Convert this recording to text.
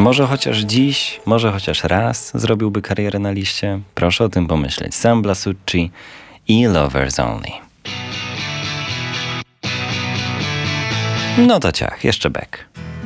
Może chociaż dziś, może chociaż raz zrobiłby karierę na liście? Proszę o tym pomyśleć. Sam Blasucci i Lovers Only. No to ciach, jeszcze Beck.